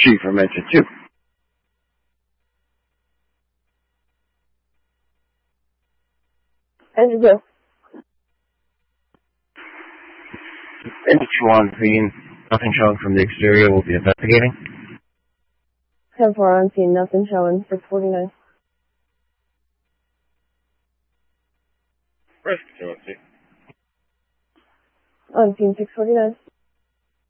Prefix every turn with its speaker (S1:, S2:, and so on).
S1: Chief for mention 2.
S2: Engine 2.
S1: Engine 2 on scene. Nothing showing from the exterior. We'll be investigating.
S2: 10-4 on scene. Nothing showing. 649.
S1: Rescue 2 on scene.
S2: On scene 649.